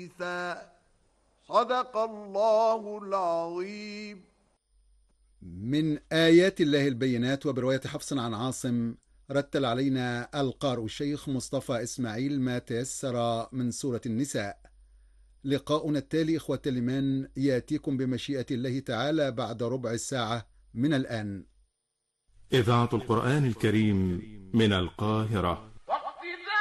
حديثا. صدق الله العظيم. من آيات الله البينات. وبرواية حفص عن عاصم رتل علينا القارئ الشيخ مصطفى إسماعيل ما تيسر من سورة النساء. لقاؤنا التالي إخوة الإيمان يأتيكم بمشيئة الله تعالى بعد ربع ساعة من الآن. إذاعة القرآن الكريم من القاهرة.